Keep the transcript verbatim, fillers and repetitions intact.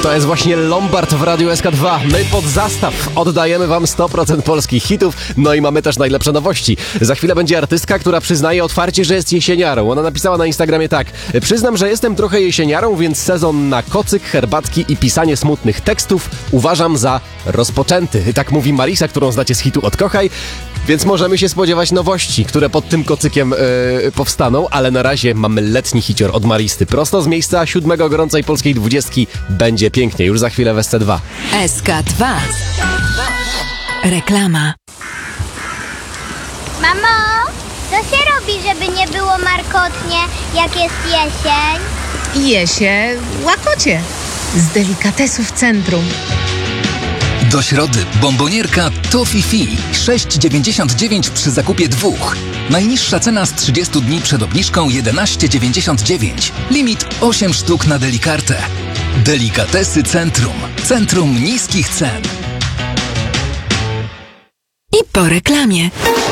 To jest właśnie Lombard w Radiu S K dwa. My pod zastaw oddajemy wam sto procent polskich hitów, no i mamy też najlepsze nowości. Za chwilę będzie artystka, która przyznaje otwarcie, że jest jesieniarą. Ona napisała na Instagramie tak: przyznam, że jestem trochę jesieniarą, więc sezon na kocyk, herbatki i pisanie smutnych tekstów uważam za rozpoczęty. Tak mówi Marisa, którą znacie z hitu Odkochaj. Więc możemy się spodziewać nowości, które pod tym kocykiem yy, powstaną, ale na razie mamy letni hicior od Maristy. Prosto z miejsca siódmego gorącej polskiej dwudziestki. Będzie pięknie, już za chwilę w S C dwa. S K dwa. Reklama. Mamo, co się robi, żeby nie było markotnie, jak jest jesień? Je się łakocie z delikatesów centrum. Do środy bombonierka Toffee sześć dziewięćdziesiąt dziewięć przy zakupie dwóch. Najniższa cena z trzydziestu dni przed obniżką jedenaście dziewięćdziesiąt dziewięć. Limit osiem sztuk na delikartę. Delikatesy Centrum. Centrum niskich cen. I po reklamie.